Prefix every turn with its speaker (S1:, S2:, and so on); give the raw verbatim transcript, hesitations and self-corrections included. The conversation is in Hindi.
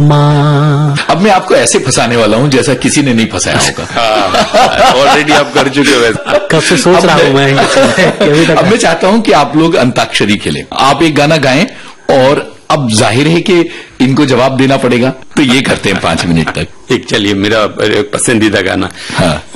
S1: माँ।
S2: अब मैं आपको ऐसे फंसाने वाला हूँ जैसा किसी ने नहीं फंसाया होगा।
S3: ऑलरेडी आप कर चुके हो वैसे।
S1: कब से सोच रहा हूँ मैं।
S2: अब मैं चाहता हूँ कि आप लोग अंताक्षरी खेलें। आप एक गाना गाएं और अब जाहिर है कि इनको जवाब देना पड़ेगा, तो ये करते हैं पांच मिनट तक।
S3: एक चलिए मेरा पसंदीदा गाना।
S2: हाँ।